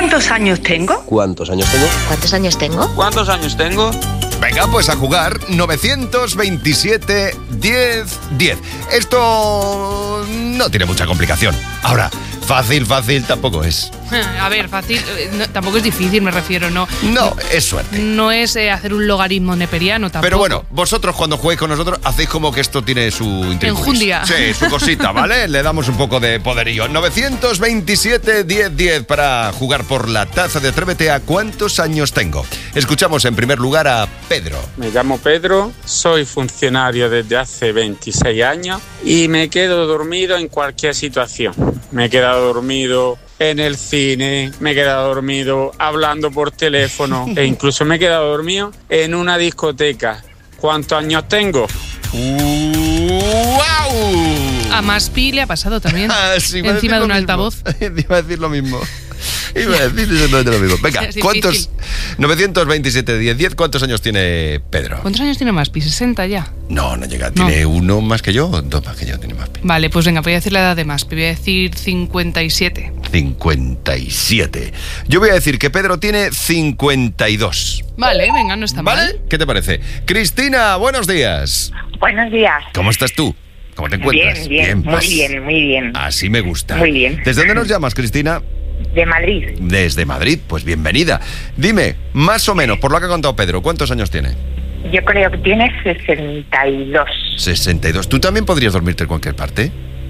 ¿Cuántos años tengo? ¿Cuántos años tengo? ¿Cuántos años tengo? ¿Cuántos años tengo? Venga, pues a jugar. 927 10 10. Esto no tiene mucha complicación. Ahora, fácil tampoco es. A ver, fácil, tampoco es difícil, me refiero, ¿no? No, es suerte. No es hacer un logaritmo neperiano tampoco. Pero bueno, vosotros cuando juguéis con nosotros hacéis como que esto tiene su intríngulis. Enjundia. Sí, su cosita, ¿vale? Le damos un poco de poderío. 927 10 10 para jugar por la taza de Atrévete a ¿cuántos años tengo? Escuchamos en primer lugar a Pedro. Me llamo Pedro, soy funcionario desde hace 26 años y me quedo dormido en cualquier situación. Me he quedado dormido en el cine, me he quedado dormido hablando por teléfono e incluso me he quedado dormido en una discoteca. ¿Cuántos años tengo? ¡Wow! A Maspi le ha pasado también. Sí, encima de un altavoz. Iba a decir lo mismo. Iba a decir exactamente lo mismo. Venga, ¿cuántos? 927 10 10, ¿cuántos años tiene Pedro? ¿Cuántos años tiene Maspi? ¿60 ya? No llega. Tiene uno más que yo, dos más que yo tiene Maspi. Vale, pues venga, voy a decir la edad de Maspi. Voy a decir 57. 57. Yo voy a decir que Pedro tiene 52. Vale, venga, no está mal. ¿Vale? ¿Qué te parece? Cristina, buenos días. Buenos días. ¿Cómo estás tú? ¿Cómo te encuentras? Bien, muy bien. Así me gusta. Muy bien. ¿Desde dónde nos llamas, Cristina? De Madrid. Desde Madrid, pues bienvenida. Dime, más o menos, por lo que ha contado Pedro, ¿cuántos años tiene? Yo creo que tiene 62. 62. ¿Tú también podrías dormirte en cualquier parte?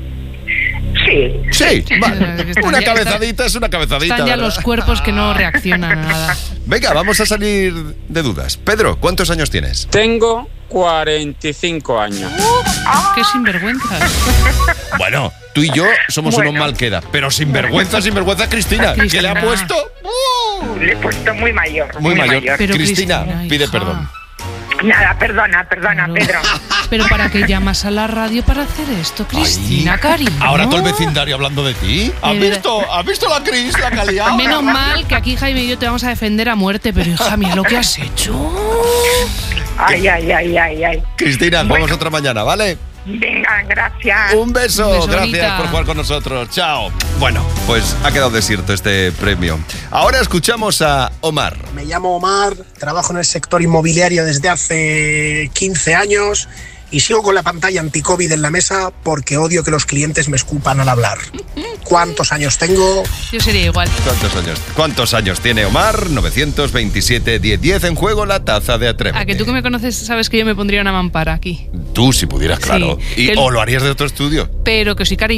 Sí. Vale. Una cabezadita es una cabezadita. Están ya ¿verdad? los cuerpos que no reaccionan a nada. Venga, vamos a salir de dudas. Pedro, ¿cuántos años tienes? Tengo 45 años. ¡Qué sinvergüenzas! Bueno, tú y yo somos unos mal queda, pero sinvergüenza, Cristina. ¿Qué le ha puesto? Le he puesto muy mayor. Muy mayor. Pero Cristina, Cristina, pide hija. perdón. Nada, perdona, Pedro. Pero ¿para qué llamas a la radio para hacer esto, Cristina, cariño? Ahora todo el vecindario hablando de ti. ¿Has visto la Cris, la calidad? Menos mal que aquí Jaime y yo te vamos a defender a muerte, pero hija, mira lo que has hecho. Ay. Cristina, vamos otra mañana, ¿vale? Venga, gracias. Un beso, Un beso, gracias bonita. por jugar con nosotros. Chao. Bueno, pues ha quedado desierto este premio. Ahora escuchamos a Omar. Me llamo Omar, trabajo en el sector inmobiliario desde hace 15 años y sigo con la pantalla anti-COVID en la mesa porque odio que los clientes me escupan al hablar. ¿Cuántos años tengo? Yo sería igual. ¿Cuántos años tiene Omar? 927 10 10 en juego la taza de Atrévete. A que tú que me conoces sabes que yo me pondría una mampara aquí. Tú si pudieras, claro. Sí. O lo harías de otro estudio. Pero que soy cariñosa.